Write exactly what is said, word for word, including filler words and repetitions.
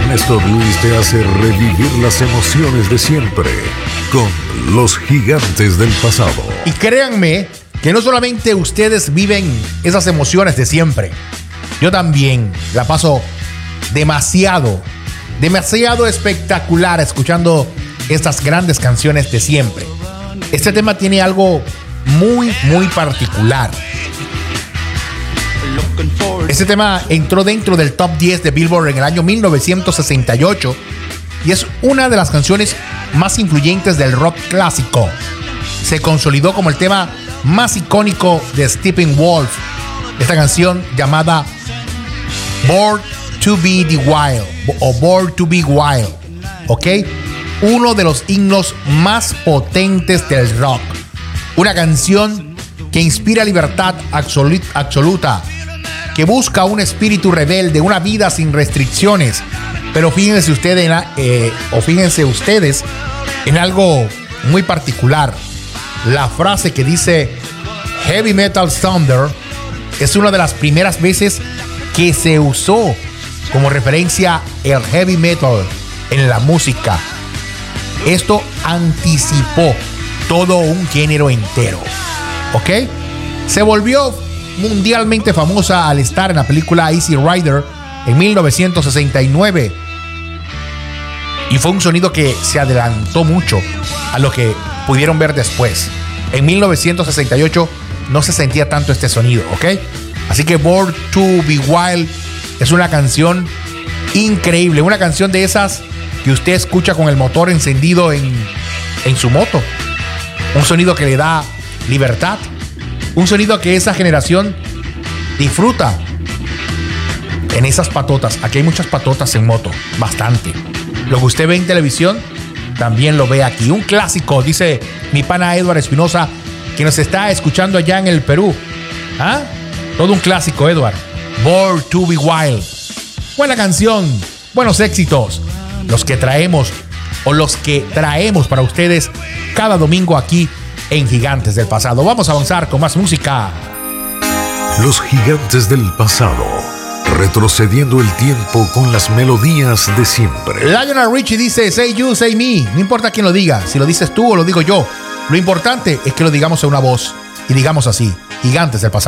Néstor Luis te hace revivir las emociones de siempre con los gigantes del pasado. Y créanme que no solamente ustedes viven esas emociones de siempre. Yo también la paso demasiado, demasiado espectacular escuchando estas grandes canciones de siempre. Este tema tiene algo muy, muy particular. Este tema entró dentro del top diez de Billboard en el año mil novecientos sesenta y ocho y es una de las canciones más influyentes del rock clásico. Se consolidó como el tema más icónico de Steppenwolf, esta canción llamada Born to be the Wild o Born to be Wild, ¿ok? Uno de los himnos más potentes del rock. Una canción que inspira libertad absolut- absoluta, que busca un espíritu rebelde, una vida sin restricciones. Pero fíjense ustedes en, eh, o fíjense ustedes en algo muy particular. La frase que dice Heavy Metal Thunder es una de las primeras veces que se usó como referencia el heavy metal en la música. Esto anticipó todo un género entero, ¿ok? Se volvió mundialmente famosa al estar en la película Easy Rider en mil novecientos sesenta y nueve. Y fue un sonido que se adelantó mucho a lo que pudieron ver después. En mil novecientos sesenta y ocho no se sentía tanto este sonido, ¿ok? Así que Born to be Wild es una canción increíble. Una canción de esas que usted escucha con el motor encendido en, en su moto. Un sonido que le da libertad. Un sonido que esa generación disfruta en esas patotas. Aquí hay muchas patotas en moto, bastante. Lo que usted ve en televisión, también lo ve aquí. Un clásico, dice mi pana Edward Espinosa, que nos está escuchando allá en el Perú. ¿Ah? Todo un clásico, Edward. Born to be Wild. Buena canción, buenos éxitos. Los que traemos, o los que traemos para ustedes cada domingo aquí en Gigantes del Pasado. Vamos a avanzar con más música. Los gigantes del pasado, retrocediendo el tiempo con las melodías de siempre. Lionel Richie dice, say you, say me. No importa quién lo diga, si lo dices tú o lo digo yo. Lo importante es que lo digamos a una voz y digamos así, Gigantes del Pasado.